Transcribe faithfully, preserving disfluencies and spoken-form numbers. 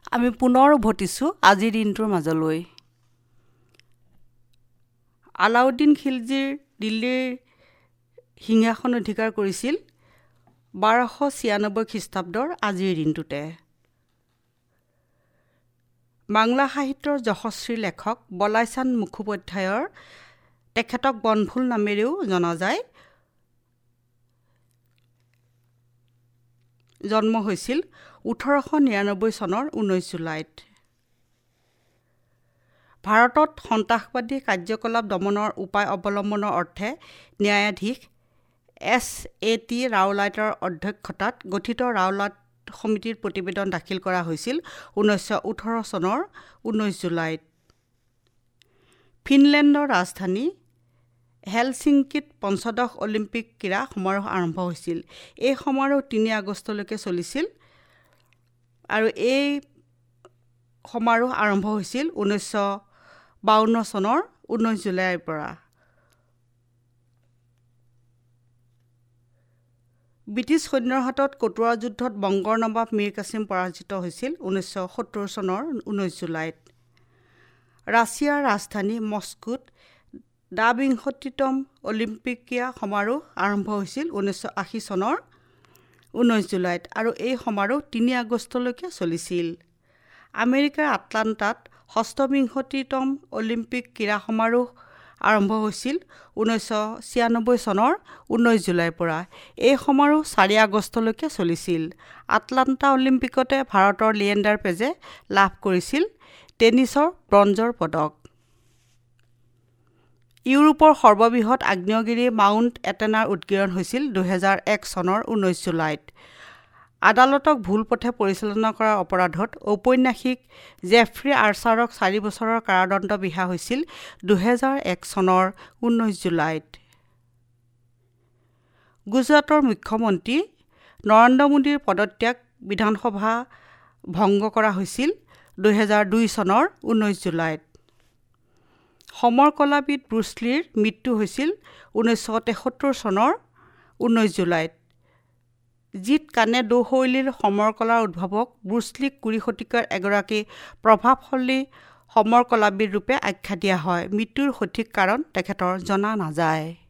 আমি পুনৰ উভতিছোঁ আজিৰ দিনটোৰ মাজলৈ। আলাউদ্দিন খিলজীৰ দিল্লীৰ সিংহাসন অধিকাৰ কৰিছিল বাৰশ ছিয়ানব্বৈ খ্ৰীষ্টাব্দৰ আজিৰ দিনটোতে। বাংলা সাহিত্যৰ যশস্বী লেখক বলাইচান্দ মুখোপাধ্যায়ৰ তেখেতক বনফুল নামেৰেও জনা যায়। জন্ম হৈছিল ওঠৰশ নিৰানব্বৈ চনৰ ঊনৈছ জুলাইত। ভাৰতত সন্ত্ৰাসবাদী কাৰ্যকলাপ দমনৰ উপায় অৱলম্বনৰ অৰ্থে ন্যায়াধীশ এছ এ টি ৰাওলাইটৰ অধ্যক্ষতাত গঠিত ৰাওলাট সমিতিৰ প্ৰতিবেদন দাখিল কৰা হৈছিল ঊনৈছশ ওঠৰ চনৰ ঊনৈছ জুলাইত। ফিনলেণ্ডৰ ৰাজধানী হেলচিংকিত পঞ্চদশ অলিম্পিক ক্ৰীড়া সমাৰোহ আৰম্ভ হৈছিল। এই সমাৰোহ তিনি আগষ্টলৈকে চলিছিল আৰু এই সমাৰোহ আৰম্ভ হৈছিল ঊনৈছশ বাৱন্ন চনৰ ঊনৈছ জুলাইৰ পৰা। ব্ৰিটিছ সৈন্যৰ হাতত কটুৱাৰ যুদ্ধত বংগৰ নবাব মীৰ কাছিম পৰাজিত হৈছিল ঊনৈছশ সত্তৰ চনৰ ঊনৈছ জুলাইত। ৰাছিয়াৰ ৰাজধানী মস্কোত দ্বাবিংশতিতম অলিম্পিক ক্ৰীড়া সমাৰোহ আৰম্ভ হৈছিল ঊনৈছশ আশী চনৰ ঊনৈছ জুলাইত আৰু এই সমাৰোহ তিনি আগষ্টলৈকে চলিছিল। আমেৰিকাৰ আটলাণ্টাত ষষ্ঠবিংশতিতম অলিম্পিক ক্ৰীড়া সমাৰোহ আৰম্ভ হৈছিল ঊনৈছশ ছিয়ানব্বৈ চনৰ ঊনৈছ জুলাইৰ পৰা। এই সমাৰোহ চাৰি আগষ্টলৈকে চলিছিল। আটলাণ্টা অলিম্পিকতে ভাৰতৰ লিয়েণ্ডাৰ পেজে লাভ কৰিছিল টেনিছৰ ব্ৰঞ্জৰ পদক। ইউৰোপৰ সৰ্ববৃহৎ আগ্নেয়গিৰি মাউণ্ট এটেনাৰ উদগিৰণ হৈছিল দুহেজাৰ এক চনৰ ঊনৈছ জুলাইত। আদালতক ভুল পথে পৰিচালনা কৰাৰ অপৰাধত ঔপন্যাসিক জেফ্ৰী আৰ্চাৰক চাৰি বছৰৰ কাৰাদণ্ড বিহা হৈছিল দুহেজাৰ এক চনৰ ঊনৈছ জুলাইত। গুজৰাটৰ মুখ্যমন্ত্ৰী নৰেন্দ্ৰ মোদীৰ পদত্যাগ বিধানসভা ভংগ কৰা হৈছিল দুহেজাৰ দুই চনৰ ঊনৈছ জুলাইত। সমৰ কলাবিদ ব্ৰুচ লীৰ মৃত্যু হৈছিল ঊনৈছশ তেসত্তৰ চনৰ ঊনৈছ জুলাইত। জিত কানে দো শৈলীৰ সমৰ কলাৰ উদ্ভাৱক ব্ৰুচ লীক কুৰি শতিকাৰ এগৰাকী প্ৰভাৱশালী সমৰ কলাবিদ ৰূপে আখ্যা দিয়া হয়। মৃত্যুৰ সঠিক কাৰণ তেখেতৰ জনা নাযায়।